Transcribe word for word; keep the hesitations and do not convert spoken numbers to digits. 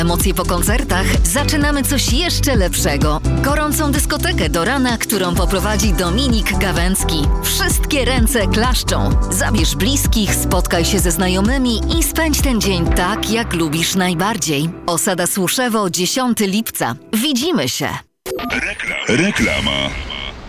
Emocje po koncertach, zaczynamy coś jeszcze lepszego. Gorącą dyskotekę do rana, którą poprowadzi Dominik Gawęcki. Wszystkie ręce klaszczą. Zabierz bliskich, spotkaj się ze znajomymi i spędź ten dzień tak, jak lubisz najbardziej. Osada Słuszewo, dziesiątego lipca. Widzimy się. Rekla- Reklama.